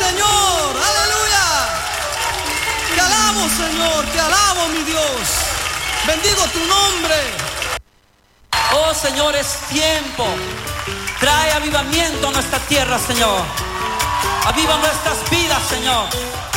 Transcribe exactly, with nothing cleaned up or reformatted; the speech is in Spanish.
Señor, aleluya. Te alabo, Señor, te alabo, mi Dios. Bendigo tu nombre. Oh, Señor, es tiempo. Trae avivamiento a nuestra tierra, Señor. Aviva nuestras vidas, Señor.